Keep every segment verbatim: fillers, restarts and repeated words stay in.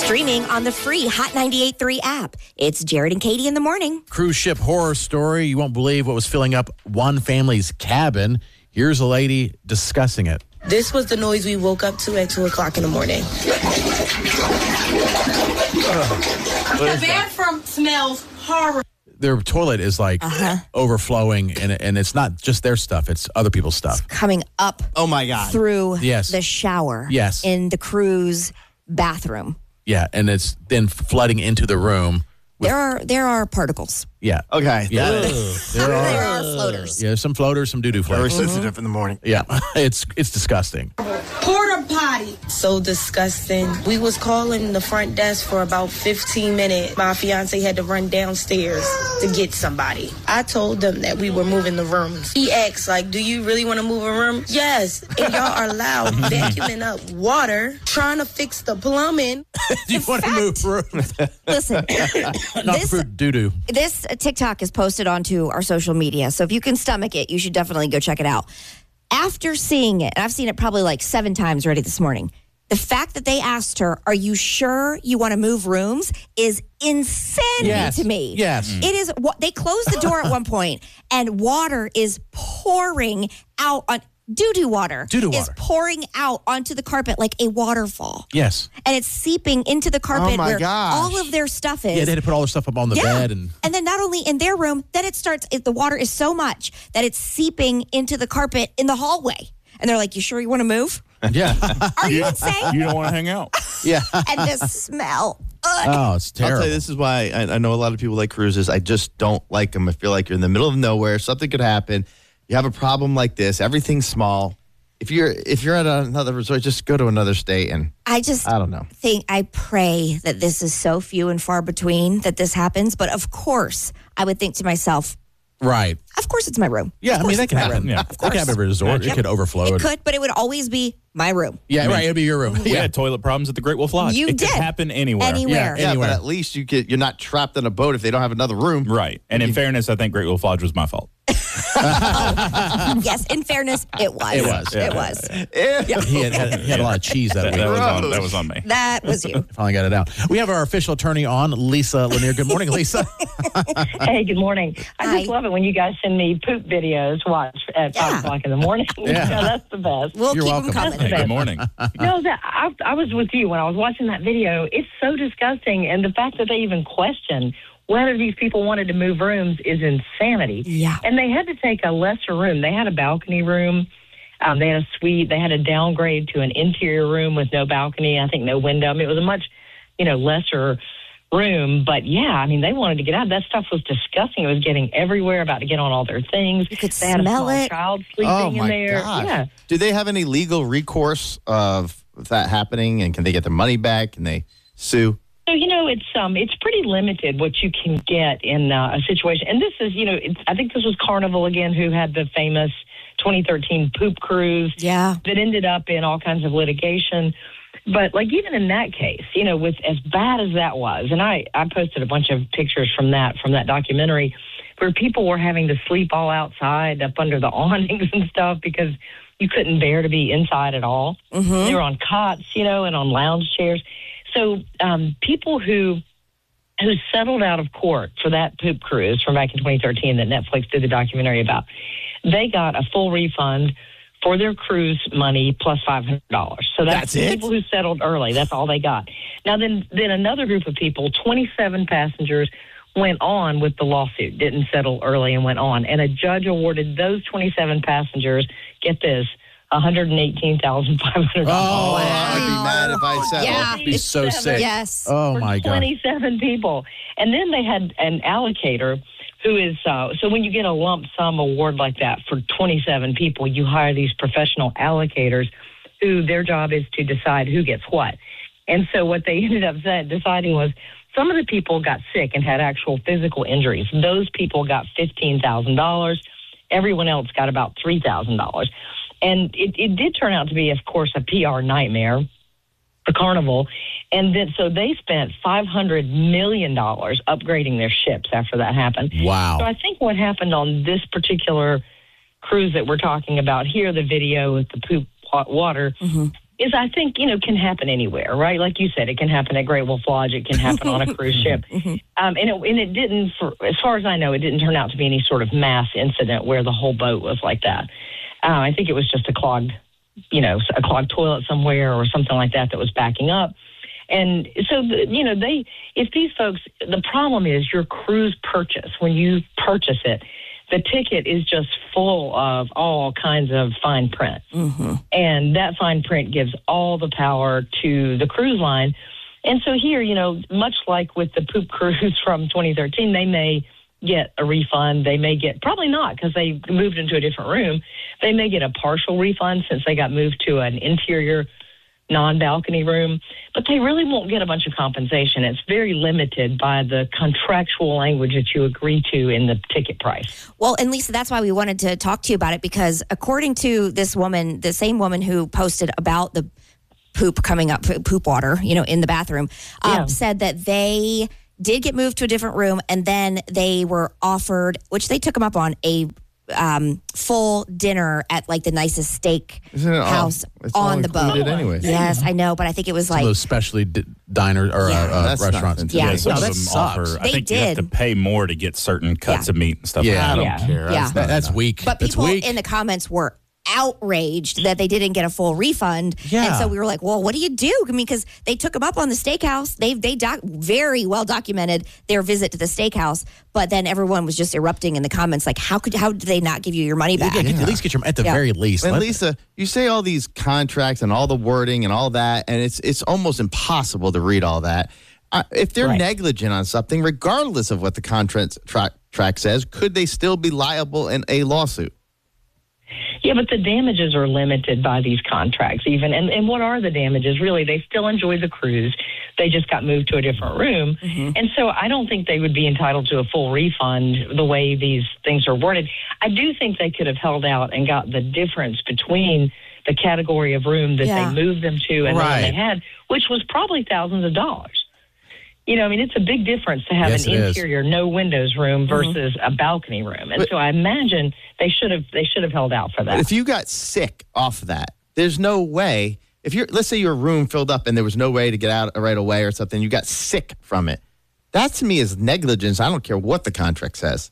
Streaming on the free Hot ninety-eight point three app. It's Jared and Katie in the morning. Cruise ship horror story. You won't believe what was filling up one family's cabin. Here's a lady discussing it. This was the noise we woke up to at two o'clock in the morning. The bathroom smells horrible. Their toilet is like uh-huh. overflowing, and and it's not just their stuff; it's other people's stuff. It's coming up. Oh my God! Through yes. the shower. Yes. In the cruise bathroom. Yeah, and it's then flooding into the room. With, there are there are particles. Yeah. Okay. Yeah. there, are, there are floaters. Yeah, some floaters, some doo doo floaters. Very sensitive mm-hmm. in the morning. Yeah, it's it's disgusting. Porta potty. So disgusting. We was calling the front desk for about fifteen minutes. My fiance had to run downstairs to get somebody. I told them that we were moving the rooms. He asked, like, do you really want to move a room? Yes. And y'all are loud, vacuuming up water, trying to fix the plumbing. Do you want to move rooms? Listen, not this, for doo doo. This TikTok is posted onto our social media, so if you can stomach it, you should definitely go check it out. After seeing it, and I've seen it probably like seven times already this morning, the fact that they asked her, are you sure you want to move rooms, is insanity yes. to me. Yes. It is. They closed the door at one point, and water is pouring out on doo-doo water. Doo-doo is water. pouring out onto the carpet like a waterfall. Yes. And it's seeping into the carpet oh my where gosh. all of their stuff is. Yeah, they had to put all their stuff up on the yeah. bed. And and then not only in their room, then it starts, if the water is so much that it's seeping into the carpet in the hallway. And they're like, you sure you want to move? Yeah. Are you insane? You don't want to hang out. Yeah. And the smell. Ugh. Oh, it's terrible. I'll tell you, this is why I, I know a lot of people like cruises. I just don't like them. I feel like you're in the middle of nowhere. Something could happen. You have a problem like this. Everything's small. If you're if you're at another resort, just go to another state. And I just I don't know. think, I pray that this is so few and far between that this happens. But of course, I would think to myself, right. of course it's my room. Yeah, Of I mean, course that it's can my happen. room. Yeah. Of That course. can happen at a resort. Yeah. It could overflow. It could, but it would always be my room. Yeah, I mean, right. It'd be your room. We Yeah. had toilet problems at the Great Wolf Lodge. You it did. could happen anywhere. Anywhere. Yeah. yeah, Anywhere. but at least you get you're not trapped in a boat if they don't have another room. Right. And in fairness, I think Great Wolf Lodge was my fault. oh, yes, in fairness, it was. It was, It yeah. was. Yeah. He had, had, he had a lot of cheese that That, week. that, was on, that was on me. That was you. Finally got it out. We have our official attorney on, Lisa Lanier. Good morning, Lisa. Hey, good morning. I Hi. just love it when you guys send me poop videos to watch at Yeah. five o'clock in the morning. Yeah. No, that's the best. We'll You're keep welcome. them coming. Hey, good morning. No, that I, I was with you when I was watching that video. It's so disgusting, and the fact that they even question whether these people wanted to move rooms is insanity. Yeah. And they had to take a lesser room. They had a balcony room. Um, they had a suite. They had to downgrade to an interior room with no balcony. I think no window. I mean, it was a much, you know, lesser room. But yeah, I mean, they wanted to get out. That stuff was disgusting. It was getting everywhere, about to get on all their things. You could they had smell a small it. child sleeping Oh my in there. gosh. Yeah. Do they have any legal recourse of that happening? And can they get their money back? Can they sue? So, you know, it's um, it's pretty limited what you can get in uh, a situation. And this is, you know, it's, I think this was Carnival again, who had the famous twenty thirteen poop cruise Yeah. that ended up in all kinds of litigation. But like even in that case, you know, with as bad as that was, and I, I posted a bunch of pictures from that, from that documentary, where people were having to sleep all outside up under the awnings and stuff because you couldn't bear to be inside at all. Mm-hmm. They were on cots, you know, and on lounge chairs. So um, people who who settled out of court for that poop cruise from back in twenty thirteen that Netflix did the documentary about, they got a full refund for their cruise money plus five hundred dollars. So that's, That's it? people who settled early. That's all they got. Now, then, then another group of people, twenty-seven passengers, went on with the lawsuit, didn't settle early and went on. And a judge awarded those twenty-seven passengers, get this, one hundred eighteen thousand five hundred dollars. Oh, I'd be mad if I settled. Yeah. I'd be so sick. Yes. Oh, for my God. twenty-seven people. And then they had an allocator who is, uh, so when you get a lump sum award like that for twenty-seven people, you hire these professional allocators who their job is to decide who gets what. And so what they ended up said, deciding was some of the people got sick and had actual physical injuries. Those people got fifteen thousand dollars. Everyone else got about three thousand dollars. And it, it did turn out to be, of course, a P R nightmare for Carnival. And then so they spent five hundred million dollars upgrading their ships after that happened. Wow. So I think what happened on this particular cruise that we're talking about here, the video with the poop water, Mm-hmm. is I think, you know, can happen anywhere, right? Like you said, it can happen at Great Wolf Lodge. It can happen on a cruise ship. Um, and, it, and it didn't, for, as far as I know, it didn't turn out to be any sort of mass incident where the whole boat was like that. Uh, I think it was just a clogged, you know, a clogged toilet somewhere or something like that that was backing up. And so, the, you know, they, if these folks, the problem is your cruise purchase, when you purchase it, the ticket is just full of all kinds of fine print. Mm-hmm. And that fine print gives all the power to the cruise line. And so here, you know, much like with the poop cruise from twenty thirteen, they may get a refund. They may get, probably not because they moved into a different room. They may get a partial refund since they got moved to an interior non-balcony room, but they really won't get a bunch of compensation. It's very limited by the contractual language that you agree to in the ticket price. Well, and Lisa, that's why we wanted to talk to you about it, because according to this woman, the same woman who posted about the poop coming up, poop water, you know, in the bathroom, um, Yeah. said that they did get moved to a different room, and then they were offered, which they took them up on, a um, full dinner at like the nicest steak Isn't it all- house it's all on the boat. included anyway. Yes, I know, but I think it was Some of like those specialty d- diner or Yeah. uh, uh, That's restaurants. nothing to Yeah. me. Some No, of that them sucks. offer. I They think you have to did. pay more to get certain cuts Yeah. of meat and stuff. Yeah, like I that. don't Yeah. care. Yeah. That's That- not that's enough. weak. But That's people weak. in the comments were outraged that they didn't get a full refund. Yeah. And so we were like, well, what do you do? I mean, because they took them up on the steakhouse. They they doc- very well documented their visit to the steakhouse, but then everyone was just erupting in the comments like, how could how did they not give you your money back? Yeah, get- At least get your at the Yeah. very least. And Let- Lisa, you say all these contracts and all the wording and all that, and it's it's almost impossible to read all that. Uh, if they're Right. negligent on something, regardless of what the contract tra- track says, could they still be liable in a lawsuit? Yeah, but the damages are limited by these contracts even. And, and what are the damages? Really, they still enjoy the cruise. They just got moved to a different room. Mm-hmm. And so I don't think they would be entitled to a full refund the way these things are worded. I do think they could have held out and got the difference between the category of room that Yeah. they moved them to and the one Right. they had, which was probably thousands of dollars. You know, I mean, it's a big difference to have Yes, an it is. interior, no windows room versus a balcony room. And But- so I imagine they should have they should have held out for But that. if you got sick off of that, there's no way. If you're, let's say your room filled up and there was no way to get out right away or something, you got sick from it. That to me is negligence. I don't care what the contract says.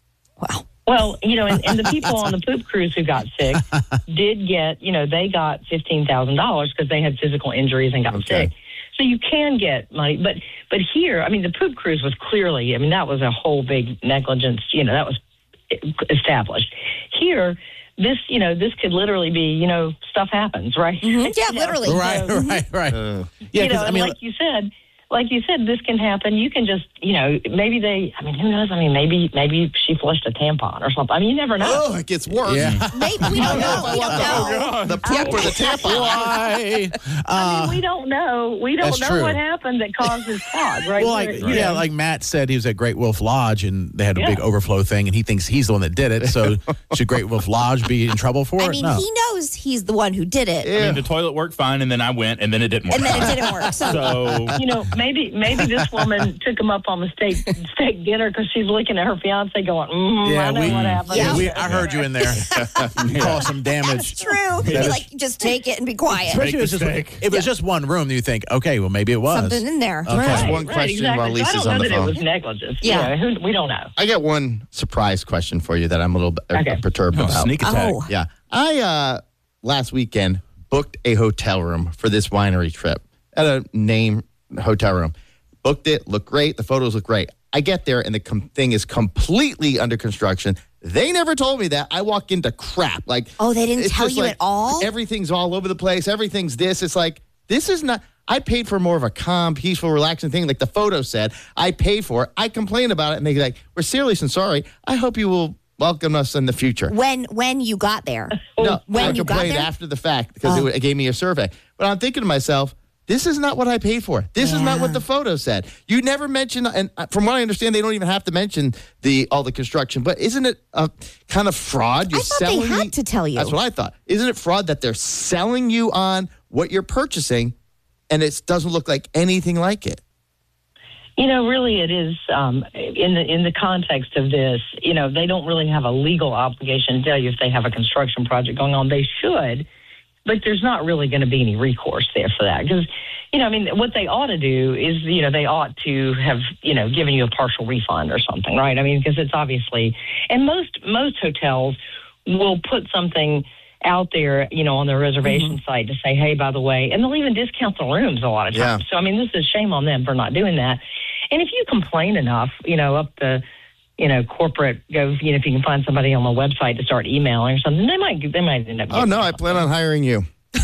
Wow. Well, you know, and, and the people on the poop cruise who got sick did get, you know, they got fifteen thousand dollars because they had physical injuries and got Okay. sick. So you can get money. But but here, I mean, the poop cruise was clearly, I mean, that was a whole big negligence, you know, that was established. Here, this, you know, this could literally be, you know, stuff happens, right? Yeah, You know, literally. right, right, right. Uh, yeah, you know, because I and mean, like you said, like you said, this can happen. You can just, you know, maybe they, I mean, who knows? I mean, maybe maybe she flushed a tampon or something. I mean, you never know. oh, it gets worse. yeah. Maybe we don't know. We don't know. The poop or the tampon. Why? I Uh, mean, we don't know. We don't that's know true. what happened that caused this clog, right? well, like We're- you yeah, know. like Matt said, he was at Great Wolf Lodge and they had a Yeah. big overflow thing, and he thinks he's the one that did it. So should Great Wolf Lodge be in trouble for I it? mean, no. he knows he's the one who did it, I mean, the toilet worked fine, and then I went, and then it didn't work. and then it didn't work. So, So you know, maybe maybe this woman took him up on the steak steak dinner because she's looking at her fiance going, mm, yeah, I know we, what happened. yeah, we, I heard you in there. You caused some damage. it's true. Be like, just take it and be quiet. Especially if it was Make just, the steak. if it was just one room, you think, okay, well, maybe it was. Something in there. Okay. Just Right, one right, question exactly. while So Lisa's I don't on know the that phone. it was negligence. Yeah. You know, who, we don't know. I got one surprise question for you that I'm a little bit uh, Okay. perturbed Oh, about. sneak attack. Oh. Yeah. I, uh, last weekend, booked a hotel room for this winery trip at a name hotel room. Booked it, looked great. The photos look great. I get there and the com- thing is completely under construction. They never told me that. I walk into crap. Like, Oh, they didn't it's tell just you like, at all? Everything's all over the place. Everything's this. It's like, this is not. I paid for more of a calm, peaceful, relaxing thing. Like the photo said, I paid for it. I complained about it, and they're like, "We're serious and sorry. I hope you will welcome us in the future." When when you got there, No, when I you got complained there? after the fact because Oh. it, it gave me a survey. But I'm thinking to myself, this is not what I paid for. This is not what the photo said. You never mentioned, and from what I understand, they don't even have to mention the all the construction. But isn't it a kind of fraud? You're I thought they selling had me- to tell you. That's what I thought. Isn't it fraud that they're selling you on what you're purchasing, and it doesn't look like anything like it? You know, really, it is um, in the in the context of this. You know, they don't really have a legal obligation to tell you if they have a construction project going on. They should, but there's not really going to be any recourse there for that because, you know, I mean, what they ought to do is, you know, they ought to have, you know, given you a partial refund or something, right? I mean, because it's obviously, and most most hotels will put something out there, you know, on their reservation mm-hmm. site to say, hey, by the way, and they'll even discount the rooms a lot of times. Yeah. So, I mean, this is shame on them for not doing that. And if you complain enough, you know, up the, you know, corporate, go, you know, if you can find somebody on the website to start emailing or something, they might, they might end up. Oh, no, I plan on hiring you.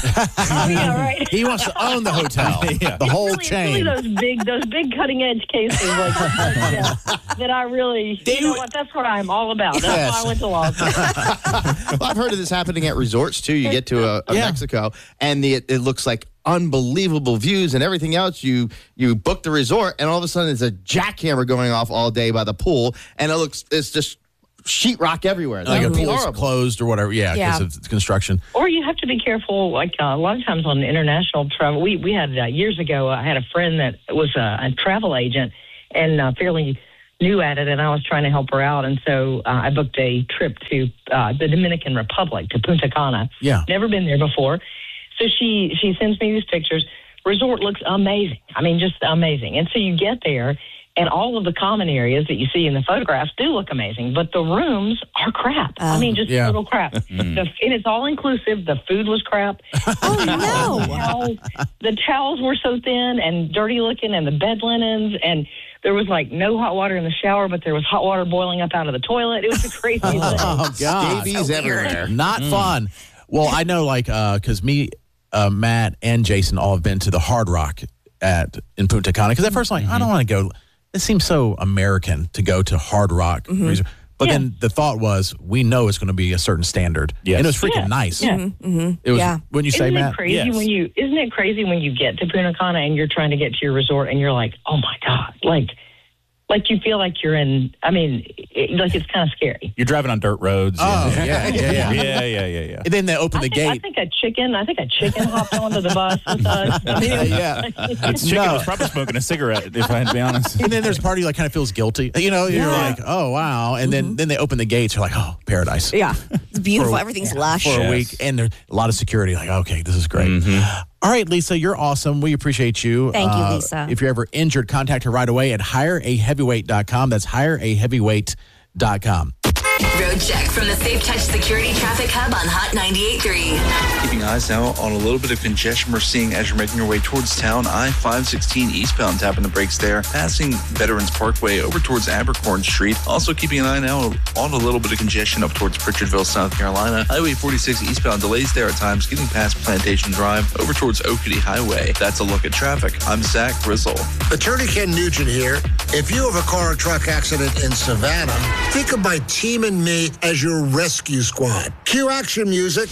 Oh, yeah, right. He wants to own the hotel, yeah. the it's whole really, chain. It's really those big, those big cutting edge cases like yeah, that I really, you know what? That's what I'm all about. That's yes. why I went to law school. Well, I've heard of this happening at resorts too. You get to a, a yeah. Mexico, and the, it looks like unbelievable views and everything else. You you book the resort, and all of a sudden, there's a jackhammer going off all day by the pool, and it looks it's just sheetrock everywhere. Like a pool's closed or whatever. Yeah, because yeah. of construction. Or you have to be careful. Like uh, a lot of times on international travel, we we had uh, years ago. I had a friend that was a, a travel agent and uh, fairly new at it, and I was trying to help her out. And so uh, I booked a trip to uh, the Dominican Republic, to Punta Cana. Yeah, never been there before. So she she sends me these pictures. Resort looks amazing. I mean, just amazing. And so you get there. And all of the common areas that you see in the photographs do look amazing, but the rooms are crap. Uh, I mean, just yeah. total crap. Mm. The, and it's all inclusive. The food was crap. Oh, no. The towels, the towels were so thin and dirty looking, and the bed linens, and there was like no hot water in the shower, but there was hot water boiling up out of the toilet. It was the craziest thing. Oh, God. Scabies so everywhere. Not mm. fun. Well, I know, like, because uh, me, uh, Matt, and Jason all have been to the Hard Rock at in Punta Cana, because at first, I'm like, mm-hmm. I don't want to go. It seems so American to go to Hard Rock. Mm-hmm. But yeah. then the thought was, we know it's going to be a certain standard. Yes. And it was freaking yeah. nice. Yeah. Mm-hmm. It was, yeah. Wouldn't you say, isn't Matt? It crazy yes. when you, isn't it crazy when you get to Punta Cana and you're trying to get to your resort and you're like, oh, my God, like, like you feel like you're in, I mean, it, like it's kind of scary. You're driving on dirt roads. Oh, yeah, yeah, yeah. Yeah, yeah, yeah, yeah. yeah. And then they open I the think, gate. I think a chicken, I think a chicken hopped onto the bus with us. I mean, yeah. The chicken no. was probably smoking a cigarette, if I had to be honest. And then there's a party like kind of feels guilty. You know, you're yeah. like, oh, wow. And then, mm-hmm. then they open the gates. You're like, oh, paradise. Yeah. It's beautiful. For, Everything's yeah, lush. For a yes. week. And there's a lot of security. Like, okay, this is great. Mm-hmm. All right, Lisa, you're awesome. We appreciate you. Thank you, uh, Lisa. If you're ever injured, contact her right away at hire a heavyweight dot com. That's hire a heavyweight dot com. Road check from the Safe Touch Security Traffic Hub on Hot ninety-eight point three. Keeping eyes now on a little bit of congestion we're seeing as you're making your way towards town. I five sixteen eastbound tapping the brakes there, passing Veterans Parkway over towards Abercorn Street. Also keeping an eye now on a little bit of congestion up towards Pritchardville, South Carolina. Highway forty-six eastbound delays there at times, getting past Plantation Drive over towards Oakity Highway. That's a look at traffic. I'm Zach Grizzle. Attorney Ken Nugent here. If you have a car or truck accident in Savannah, think of my team and me as your rescue squad. Cue action music.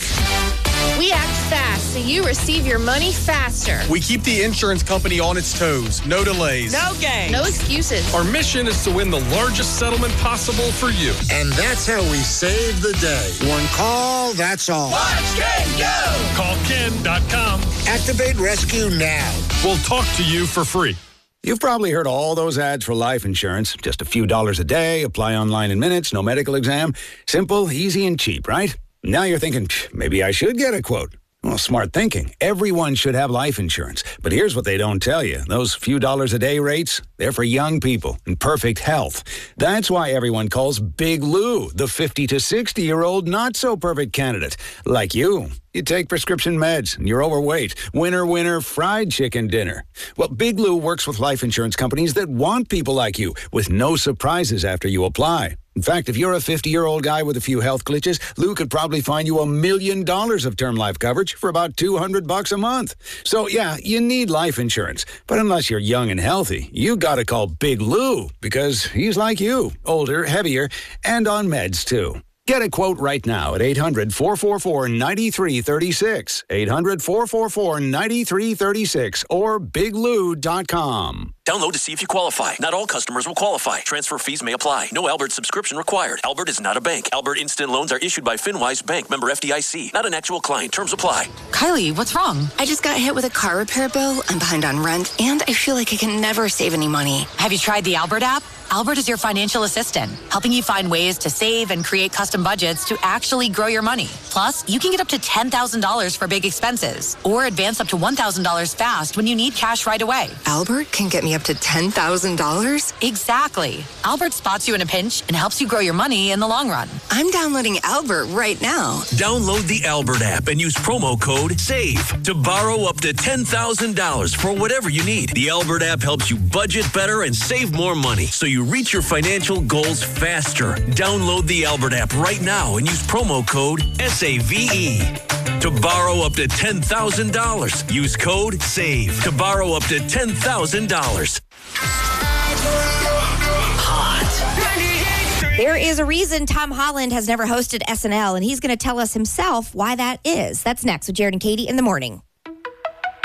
We act fast so you receive your money faster. We keep the insurance company on its toes. No delays. No games. No excuses. Our mission is to win the largest settlement possible for you. And that's how we save the day. One call, that's all. Watch Ken go! Call Ken dot com. Activate rescue now. We'll talk to you for free. You've probably heard all those ads for life insurance. Just a few dollars a day, apply online in minutes, no medical exam. Simple, easy, and cheap, right? Now you're thinking, maybe I should get a quote. Well, smart thinking. Everyone should have life insurance. But here's what they don't tell you. Those few dollars a day rates, they're for young people in perfect health. That's why everyone calls Big Lou the fifty to sixty-year-old not-so-perfect candidate. Like you. You take prescription meds, and you're overweight. Winner, winner, fried chicken dinner. Well, Big Lou works with life insurance companies that want people like you, with no surprises after you apply. In fact, if you're a fifty-year-old guy with a few health glitches, Lou could probably find you a million dollars of term life coverage for about two hundred bucks a month. So, yeah, you need life insurance. But unless you're young and healthy, you gotta call Big Lou, because he's like you, older, heavier, and on meds, too. Get a quote right now at eight hundred, four four four, nine three three six, eight hundred, four four four, nine three three six, or big lou dot com. Download to see if you qualify. Not all customers will qualify. Transfer fees may apply. No Albert subscription required. Albert is not a bank. Albert Instant Loans are issued by FinWise Bank, member F D I C. Not an actual client. Terms apply. Kylie, what's wrong? I just got hit with a car repair bill. I'm behind on rent, and I feel like I can never save any money. Have you tried the Albert app? Albert is your financial assistant, helping you find ways to save and create custom budgets to actually grow your money. Plus, you can get up to ten thousand dollars for big expenses or advance up to one thousand dollars fast when you need cash right away. Albert can get me up to ten thousand dollars? Exactly. Albert spots you in a pinch and helps you grow your money in the long run. I'm downloading Albert right now. Download the Albert app and use promo code SAVE to borrow up to ten thousand dollars for whatever you need. The Albert app helps you budget better and save more money so you reach your financial goals faster. Download the Albert app right now and use promo code S A V E to borrow up to ten thousand dollars. Use code SAVE to borrow up to ten thousand dollars. There is a reason Tom Holland has never hosted S N L, and he's going to tell us himself why that is. That's next with Jared and Katie in the morning.